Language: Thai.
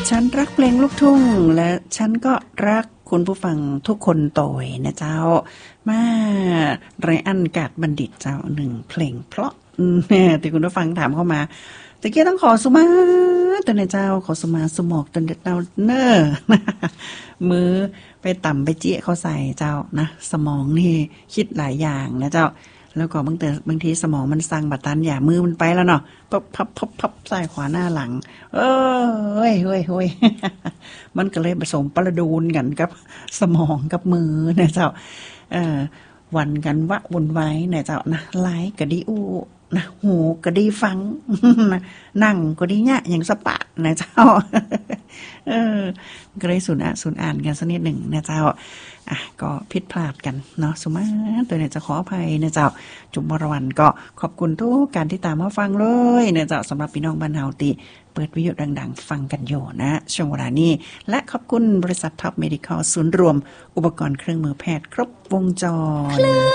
ฉันรักเพลงลูกทุ่งและฉันก็รักคุณผู้ฟังทุกคนโตยนะเจ้ามาไรอันกาดบัณฑิตเจ้าหนึ่งเพลงเพราะที่คุณผู้ฟังถามเข้ามาตะเกียต้องขอสุมาตัวในเจ้าขอสุมาสุหมอกตัวเด็ดเต้าเนอมือไปต่ำไปเจี๊ยเขาใส่เจ้านะสมองนี่คิดหลายอย่างนะเจ้าแล้วก็บางทีสมองมันสั่งบัดตันอย่ามือมันไปแล้วเนาะพับซ้ายขวาหน้าหลังเฮ้ยมันก็เลยผสมประดูนกันกับสมองกับมือนะเจ้าวันกันวะวนไว้นะเจ้านะไลค์ก็ดีอู้นะหูก็ดีฟังนั่งก็ดีเนี่ยอย่างสปะนะเจ้าก็เลยสูญอ่านกันสักนิดหนึ่งนะเจ้าก็ผิดพลาดกันเนาะสุมาตัวเนี่ยจะขออภัยนะเจ้าจุมวรวรรณก็ขอบคุณทุกการที่ตามมาฟังเลยนะเจ้าสำหรับพี่น้องบ้านเฮาติเปิดวิทยุดังๆฟังกันอยู่นะช่วงเวลานี้และขอบคุณบริษัทท็อปเมดิคอลศูนย์รวมอุปกรณ์เครื่องมือแพทย์ครบวงจร